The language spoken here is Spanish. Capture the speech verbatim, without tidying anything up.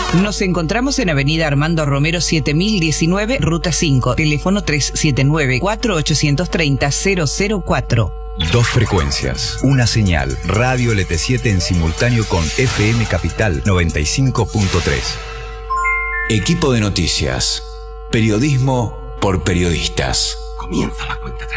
Nos encontramos en Avenida Armando Romero siete mil diecinueve, Ruta cinco, teléfono tres siete nueve, cuatro ocho tres cero, cero cero cuatro. Dos frecuencias, una señal, Radio L T siete en simultáneo con F M Capital noventa y cinco punto tres. Equipo de noticias, periodismo por periodistas. Comienza la cuenta atrás.